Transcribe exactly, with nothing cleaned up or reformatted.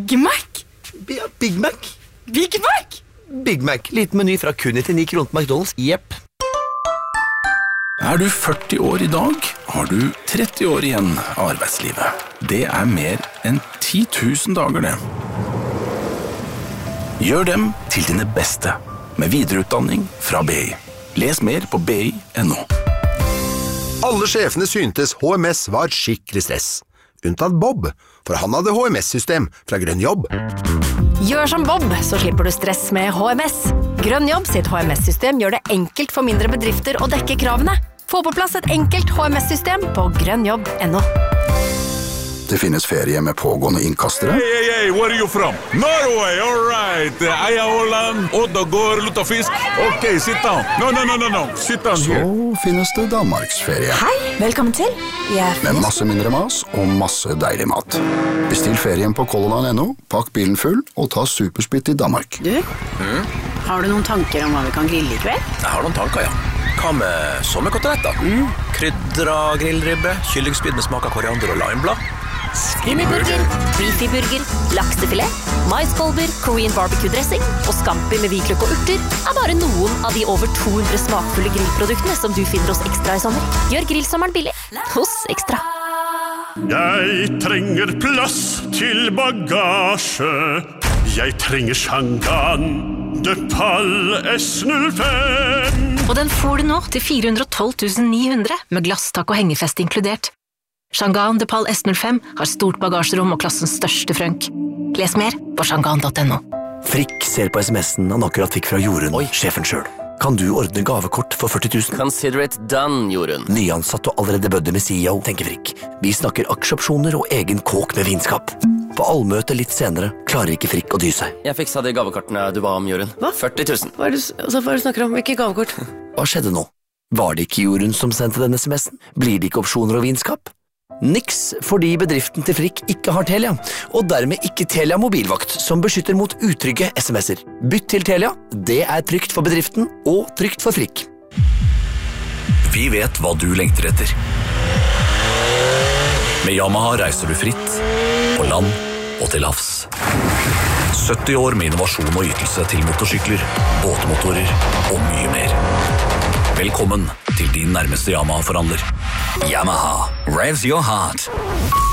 Big Mac? Ja, Big Mac. Big Mac? Big Mac, liten meny fra kun til ni kroner på McDonald's. Jepp. Er du førti år i dag, har du tretti år igjen av arbeidslivet. Det er mer enn ti tusen dager, det. Gjør dem til dine beste, med videreutdanning fra B I. Les mer på b i punktum n o. Alle sjefene syntes H M S var skikkelig stress. Unntatt Bob, for han hadde H M S-system fra Grønn Jobb. Gjør som Bob, så slipper du stress med H M S. Grønn Jobb sitt H M S-system gjør det enkelt for mindre bedrifter å dekke kravene. Få på plass et enkelt H M S-system på grønnjobb punktum n o. Det finnes ferie med pågående innkastere. Hey, hey, hey, where are you from? Norway, all right. I am Holland, Oddagård, Luttafisk. Ok, sit down. No, no, no, no, no. Sit down here. Så finnes det Danmarksferie. Hei, velkommen til. Med masse mindre mas og masse deilig mat. Bestill ferien på color line punktum n o, pakk bilen full og ta superspytt i Danmark. Du, mm? Har du noen tanker om hva vi kan grille i kveld? Jeg har noen tanker, ja. Hva med sommerkoteletter? Mm. Krydra grillribbe, kyllingspyd med smak av koriander og limeblad. Skinnyburger, beefyburger, laksefilet, maiskolber, Korean barbecue-dressing og scampi med hvitløk og urter er bare noen av de over to hundre smakfulle grillproduktene som du finner hos Ekstra i sommer. Gjør grillsommeren billig hos Ekstra. Jeg trenger plass til bagasje. Jeg trenger Shangan de Pal S null fem. Og den får du nå til fire hundre og tolv tusen ni hundre med glasstak og hengefest inkludert. Shangan de Pal S null fem har stort bagasjerom og klassens største frønk. Les mer på shangan punktum n o. Frikk ser på sms'en han akkurat fikk fra Jorunn, sjefen selv. Kan du ordne gavekort for førti tusen? Consider it done, Jorunn. Nyansatt og allerede bødde med C E O, tenker Frikk. Vi snakker aksjeopsjoner og egen kåk med vinskap. På allmøte litt senere klarer ikke Frikk å dy seg. Jeg fiksa de gavekortene du ba om, Jorunn. Hva? førti tusen. Hva er det, altså, hva er det du snakker om? Hvilke gavekort? Hva skjedde nå? Var det ikke Jorunn som sendte denne sms'en? Blir det ikke opsjoner og vinskap? Niks, fordi bedriften til Frikk ikke har Telia, og dermed ikke Telia mobilvakt, som beskytter mot utrygge sms'er. Bytt til Telia, det er trygt for bedriften og trygt for Frikk. Vi vet hva du lengter etter. Med Yamaha reiser du fritt, på land og til havs. sytti år med innovasjon og ytelse til motorsykler, båtmotorer og mye mer. Velkommen til din nærmeste Yamaha-forhandler. Yamaha, revs your heart.